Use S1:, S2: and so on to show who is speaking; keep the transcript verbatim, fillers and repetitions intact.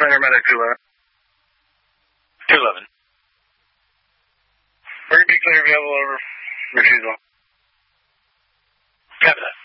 S1: Center Medic two eleven.
S2: two eleven.
S1: We're going to be clear available over refusal.
S2: Copy that.